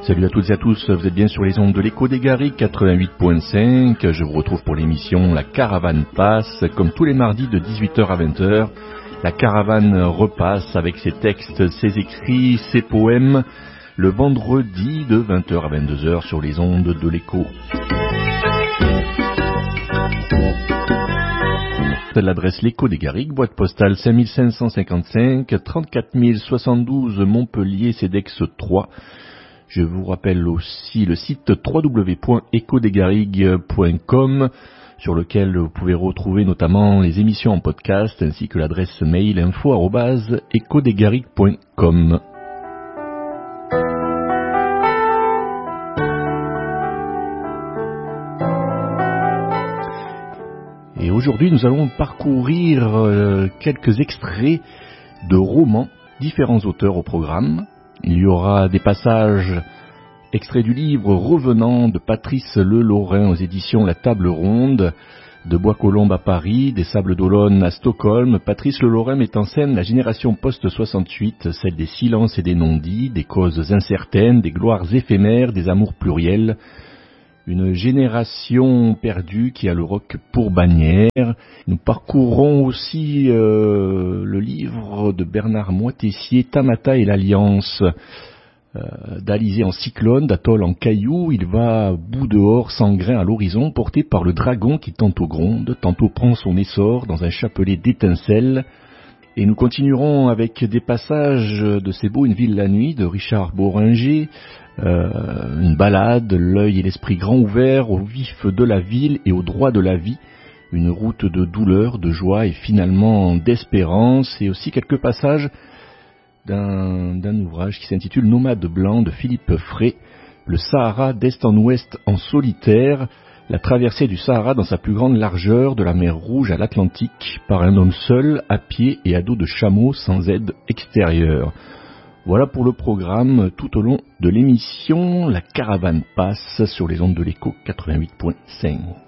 Salut à toutes et à tous, vous êtes bien sur les ondes de l'Écho des Garrigues 88.5. Je vous retrouve pour l'émission La Caravane passe, comme tous les mardis de 18h à 20h. La Caravane repasse avec ses textes, ses écrits, ses poèmes, le vendredi de 20h à 22h sur les ondes de l'Écho. L'adresse l'Écho des Garrigues, boîte postale 5555, 34 072 Montpellier, CEDEX 3. Je vous rappelle aussi le site www.ecodesgarrigues.com sur lequel vous pouvez retrouver notamment les émissions en podcast ainsi que l'adresse mail info@ecodesgarrigues.com. Et aujourd'hui, nous allons parcourir quelques extraits de romans, différents auteurs au programme. Il y aura des passages extraits du livre Revenant de Patrice Le Lorrain aux éditions La Table Ronde, de Bois-Colombes à Paris, des Sables d'Olonne à Stockholm. Patrice Le Lorrain met en scène la génération post-68, celle des silences et des non-dits, des causes incertaines, des gloires éphémères, des amours pluriels. Une génération perdue qui a le rock pour bannière. Nous parcourrons aussi le livre de Bernard Moitessier, Tamata et l'Alliance. D'Alizé en cyclone, d'Atoll en caillou, il va bout dehors, sans grain à l'horizon, porté par le dragon qui tantôt gronde, tantôt prend son essor dans un chapelet d'étincelles. Et nous continuerons avec des passages de C'est beau une ville la nuit de Richard Bohringer, une balade, l'œil et l'esprit grand ouverts au vif de la ville et au droit de la vie, une route de douleur, de joie et finalement d'espérance, et aussi quelques passages d'un ouvrage qui s'intitule Nomade blanc de Philippe Frey, le Sahara d'est en ouest en solitaire, la traversée du Sahara dans sa plus grande largeur, de la mer Rouge à l'Atlantique, par un homme seul, à pied et à dos de chameau, sans aide extérieure. Voilà pour le programme tout au long de l'émission. La Caravane passe sur les ondes de l'Écho 88.5.